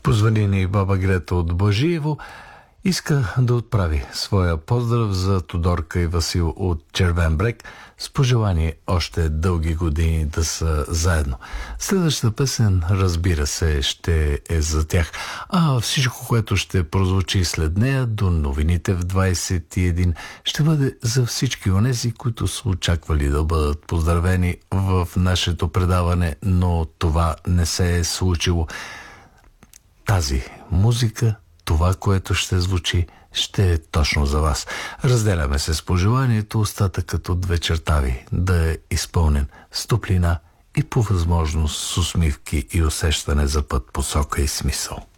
Позвани ни баба Грета от Божиево. Иска да отправи своя поздрав за Тодорка и Васил от Червен брег с пожелание още дълги години да са заедно. Следващата песен, разбира се, ще е за тях. А всичко, което ще прозвучи след нея до новините в 21, ще бъде за всички онези, които са очаквали да бъдат поздравени в нашето предаване, но това не се е случило. Тази музика, това, което ще звучи, ще е точно за вас. Разделяме се с пожеланието остатъкът от вечерта ви да е изпълнен с топлина и по възможност с усмивки и усещане за път, посока и смисъл.